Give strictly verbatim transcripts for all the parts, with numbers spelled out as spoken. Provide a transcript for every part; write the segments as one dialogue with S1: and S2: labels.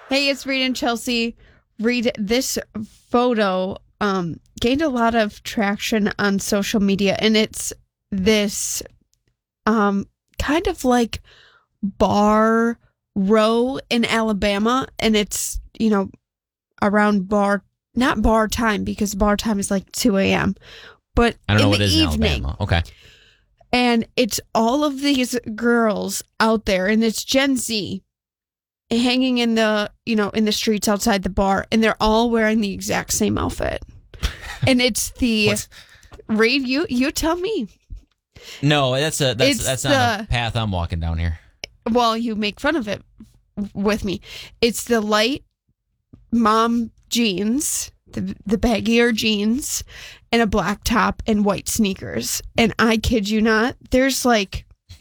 S1: Hey, it's Reed and Chelsea. Reed, this photo um, gained a lot of traction on social media, and it's this um, kind of like bar row in Alabama, and it's, you know, around bar, not bar time, because bar time is like two a.m., but
S2: I don't
S1: in
S2: know what
S1: the
S2: it is
S1: evening.
S2: in Alabama. Okay.
S1: And it's all of these girls out there, and it's Gen Z hanging in the, you know, in the streets outside the bar, and they're all wearing the exact same outfit. And it's the Reed, you you tell me.
S2: No, that's a that's
S1: It's
S2: that's not
S1: the-
S2: a path I'm walking down here.
S1: Well, you make fun of it with me. It's the light mom jeans, the the baggier jeans, and a black top and white sneakers. And I kid you not, there's like,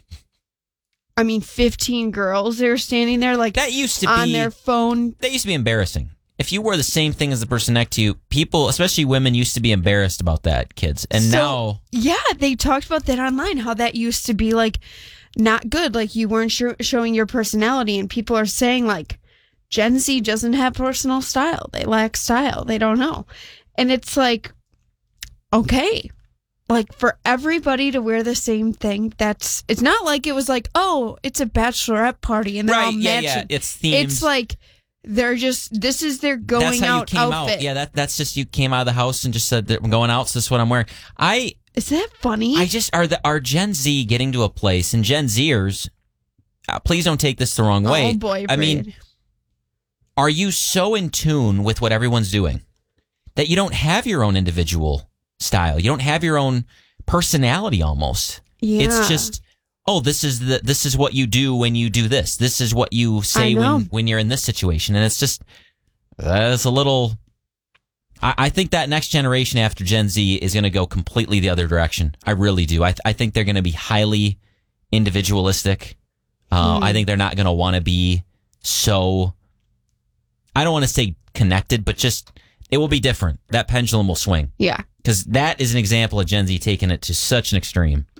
S1: I mean, fifteen girls that are standing there like
S2: That used to
S1: on
S2: be
S1: their phone.
S2: That used to be embarrassing. If you wore the same thing as the person next to you, people, especially women, used to be embarrassed about that, kids. And
S1: So,
S2: now,
S1: yeah, they talked about that online, how that used to be like not good. Like you weren't sh- showing your personality, and people are saying like Gen Z doesn't have personal style. They lack style. They don't know. And it's like, okay, like for everybody to wear the same thing, that's, it's not like it was like, oh, it's a bachelorette party and they're all
S2: right? Yeah,
S1: matching.
S2: yeah. It's themed.
S1: It's like they're just, this is their going
S2: that's how
S1: out
S2: you came
S1: outfit.
S2: out. Yeah, that that's just you came out of the house and just said that I'm going out. So this is what I'm wearing. I
S1: Is that funny?
S2: I just are the are Gen Z getting to a place, and Gen Zers, uh, please don't take this the wrong way.
S1: Oh boy,
S2: I mean,
S1: Reed.
S2: are you so in tune with what everyone's doing that you don't have your own individual style? You don't have your own personality almost.
S1: Yeah.
S2: It's just, oh, this is the this is what you do when you do this. This is what you say
S1: I know.
S2: when, when you're in this situation. And it's just, uh, it's a little, I, I think that next generation after Gen Z is going to go completely the other direction. I really do. I, th- I think they're going to be highly individualistic. Uh,
S1: Hmm.
S2: I think they're not going to want to be so, I don't want to say connected, but just, it will be different. That pendulum will swing.
S1: Yeah.
S2: Because that is an example of Gen Z taking it to such an extreme.